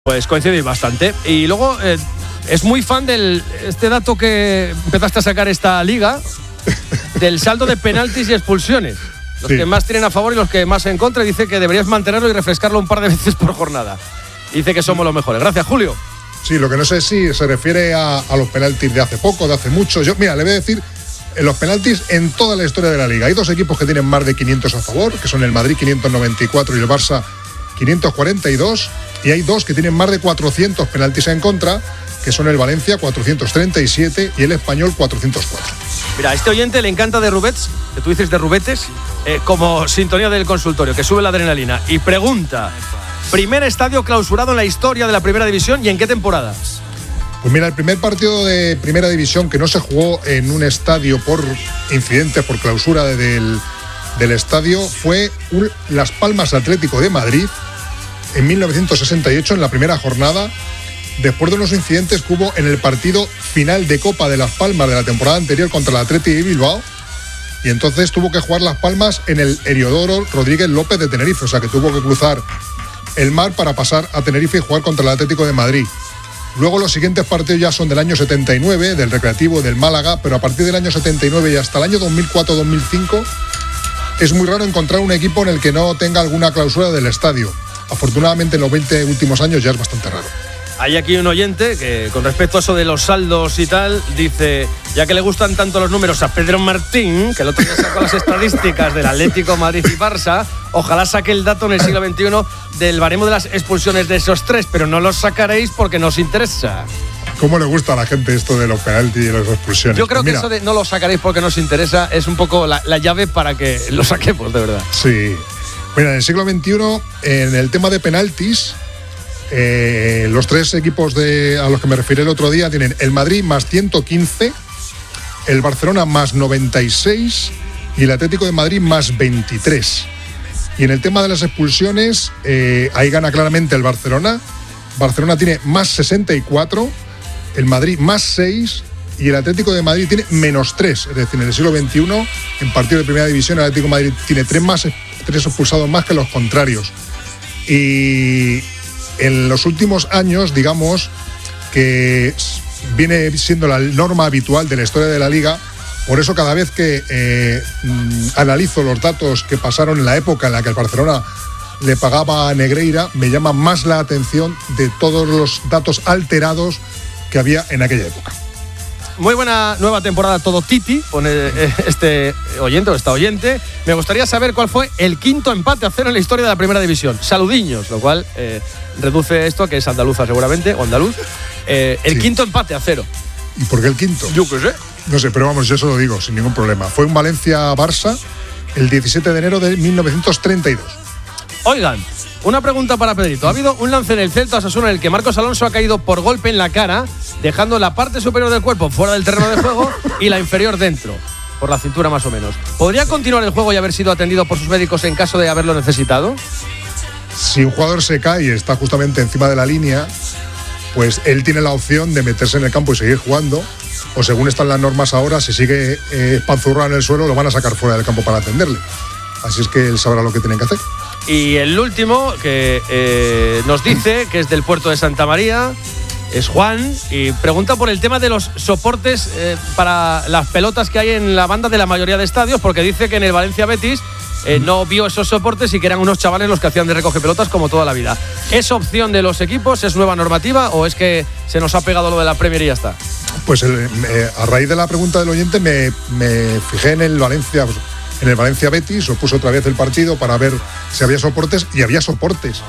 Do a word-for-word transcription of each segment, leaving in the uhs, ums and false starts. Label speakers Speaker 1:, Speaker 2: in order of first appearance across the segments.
Speaker 1: Pues coincidís bastante. Y luego eh, es muy fan del este dato que empezaste a sacar esta liga, del saldo de penaltis y expulsiones. Los sí. que más tienen a favor y los que más en contra. Dice que deberías mantenerlo y refrescarlo un par de veces por jornada. Dice que somos los mejores. Gracias, Julio.
Speaker 2: Sí, lo que no sé es si se refiere a, a los penaltis de hace poco, de hace mucho. Yo, mira, le voy a decir, en los penaltis en toda la historia de la liga hay dos equipos que tienen más de quinientos a favor, que son el Madrid quinientos noventa y cuatro y el Barça quinientos cuarenta y dos, y hay dos que tienen más de cuatrocientos penaltis en contra, que son el Valencia cuatrocientos treinta y siete y el Español cuatrocientos cuatro.
Speaker 1: Mira, a este oyente le encanta de Rubets, que tú dices de Rubetes, eh, como sintonía del consultorio, que sube la adrenalina, y pregunta: primer estadio clausurado en la historia de la Primera División, ¿y en qué temporada?
Speaker 2: Pues mira, el primer partido de Primera División que no se jugó en un estadio por incidentes, por clausura del, del estadio, fue un Las Palmas Atlético de Madrid en mil novecientos sesenta y ocho, en la primera jornada, después de unos incidentes que hubo en el partido final de Copa de Las Palmas de la temporada anterior contra el Athletic de Bilbao, y entonces tuvo que jugar Las Palmas en el Heliodoro Rodríguez López de Tenerife, o sea que tuvo que cruzar el mar para pasar a Tenerife y jugar contra el Atlético de Madrid. Luego los siguientes partidos ya son del año setenta y nueve, del Recreativo, del Málaga, pero a partir del año setenta y nueve y hasta el año dos mil cuatro dos mil cinco es muy raro encontrar un equipo en el que no tenga alguna clausura del estadio. Afortunadamente en los veinte últimos años ya es bastante raro.
Speaker 1: Hay aquí un oyente que, con respecto a eso de los saldos y tal, dice, ya que le gustan tanto los números a Pedro Martín, que el otro día sacó las estadísticas del Atlético, Madrid y Barça, ojalá saque el dato en el siglo veintiuno del baremo de las expulsiones de esos tres, pero no los sacaréis porque nos interesa.
Speaker 2: ¿Cómo le gusta a la gente esto de los penaltis y de las expulsiones?
Speaker 1: Yo creo
Speaker 2: pues
Speaker 1: que eso de no lo sacaréis porque nos interesa es un poco la, la llave para que lo saquemos, de verdad.
Speaker 2: Sí. Mira, en el siglo veintiuno, en el tema de penaltis, eh, los tres equipos de, a los que me referí el otro día tienen el Madrid más ciento quince, el Barcelona más noventa y seis y el Atlético de Madrid más veintitrés. Y en el tema de las expulsiones, eh, ahí gana claramente el Barcelona. Barcelona tiene más sesenta y cuatro, el Madrid más seis y el Atlético de Madrid tiene menos tres. Es decir, en el siglo veintiuno, en partido de Primera División, el Atlético de Madrid tiene tres, más, tres expulsados más que los contrarios. Y en los últimos años, digamos, que viene siendo la norma habitual de la historia de la Liga. Por eso cada vez que eh, analizo los datos que pasaron en la época en la que el Barcelona le pagaba a Negreira, me llama más la atención de todos los datos alterados que había en aquella época.
Speaker 1: Muy buena nueva temporada todo Titi, pone este oyente o esta oyente. Me gustaría saber cuál fue el quinto empate a cero en la historia de la Primera División. Saludiños, lo cual eh, reduce esto, que es andaluza seguramente, o andaluz. Eh, el sí. quinto empate a cero.
Speaker 2: ¿Y por qué el quinto?
Speaker 1: Yo qué sé.
Speaker 2: No sé, pero vamos, yo eso lo digo sin ningún problema. Fue un Valencia-Barça el diecisiete de enero de mil novecientos treinta y dos.
Speaker 1: Oigan, una pregunta para Pedrito. Ha habido un lance en el Celta Osasuna en el que Marcos Alonso ha caído por golpe en la cara, dejando la parte superior del cuerpo fuera del terreno de juego y la inferior dentro, por la cintura más o menos. ¿Podría continuar el juego y haber sido atendido por sus médicos en caso de haberlo necesitado?
Speaker 2: Si un jugador se cae y está justamente encima de la línea, pues él tiene la opción de meterse en el campo y seguir jugando, o según están las normas ahora, si sigue eh, panzurrado en el suelo, lo van a sacar fuera del campo para atenderle. Así es que él sabrá lo que tienen que hacer.
Speaker 1: Y el último que eh, nos dice que es del puerto de Santa María es Juan y pregunta por el tema de los soportes eh, para las pelotas que hay en la banda de la mayoría de estadios, porque dice que en el Valencia Betis eh, no vio esos soportes y que eran unos chavales los que hacían de recoge pelotas como toda la vida. ¿Es opción de los equipos? ¿Es nueva normativa o es que se nos ha pegado lo de la Premier y ya está?
Speaker 2: Pues el, eh, a raíz de la pregunta del oyente me, me fijé en el Valencia pues, en el Valencia Betis, os puse otra vez el partido para ver si había soportes y había soportes.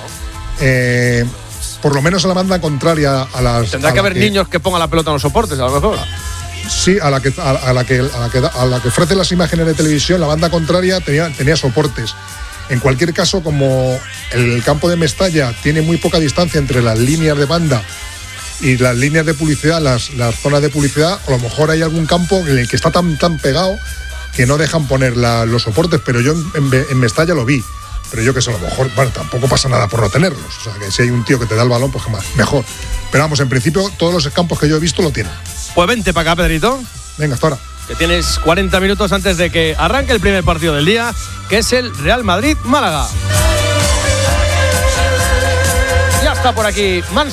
Speaker 2: Eh, por lo menos a la banda contraria a las...
Speaker 1: Tendrá
Speaker 2: a
Speaker 1: que haber
Speaker 2: que,
Speaker 1: niños que pongan la pelota en los soportes, a lo mejor.
Speaker 2: Sí, a la que a, a la que a la que, a la que ofrece las imágenes de televisión, la banda contraria tenía, tenía soportes. En cualquier caso, como el campo de Mestalla tiene muy poca distancia entre las líneas de banda y las líneas de publicidad, las, las zonas de publicidad, a lo mejor hay algún campo en el que está tan, tan pegado que no dejan poner la, los soportes, pero yo en, en Mestalla lo vi. Pero yo que sé, a lo mejor, bueno, tampoco pasa nada por no tenerlos. O sea, que si hay un tío que te da el balón, pues mejor. Pero vamos, en principio, todos los campos que yo he visto lo tienen.
Speaker 1: Pues vente para acá, Pedrito.
Speaker 2: Venga, hasta ahora.
Speaker 1: Que tienes cuarenta minutos antes de que arranque el primer partido del día, que es el Real Madrid-Málaga. Ya está. está por aquí Man